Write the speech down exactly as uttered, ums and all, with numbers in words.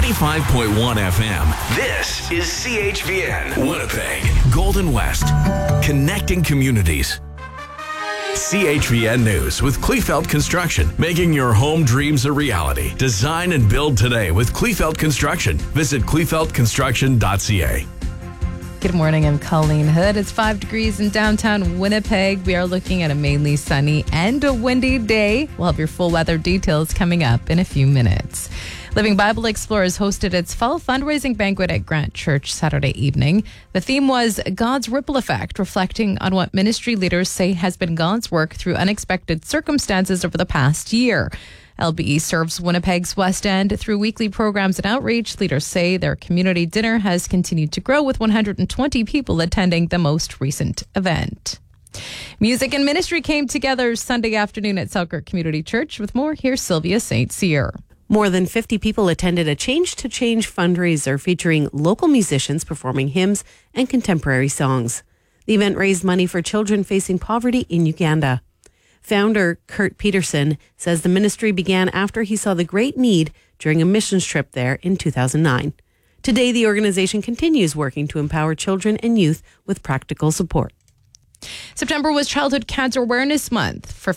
ninety-five point one F M. This is C H V N, Winnipeg, Golden West, connecting communities. C H V N News with Kleefeld Construction, making your home dreams a reality. Design and build today with Kleefeld Construction. Visit kleefeld construction dot c a. Good morning, I'm Colleen Hood. It's five degrees in downtown Winnipeg. We are looking at a mainly sunny and a windy day. We'll have your full weather details coming up in a few minutes. Living Bible Explorers hosted its fall fundraising banquet at Grant Church Saturday evening. The theme was God's Ripple Effect, reflecting on what ministry leaders say has been God's work through unexpected circumstances over the past year. L B E serves Winnipeg's West End through weekly programs and outreach. Leaders say their community dinner has continued to grow, with one hundred twenty people attending the most recent event. Music and ministry came together Sunday afternoon at Selkirk Community Church. With more, here's Sylvia Saint Cyr. More than fifty people attended a Change to Change fundraiser featuring local musicians performing hymns and contemporary songs. The event raised money for children facing poverty in Uganda. Founder Kurt Peterson says the ministry began after he saw the great need during a missions trip there in two thousand nine. Today, the organization continues working to empower children and youth with practical support. September was Childhood Cancer Awareness Month. For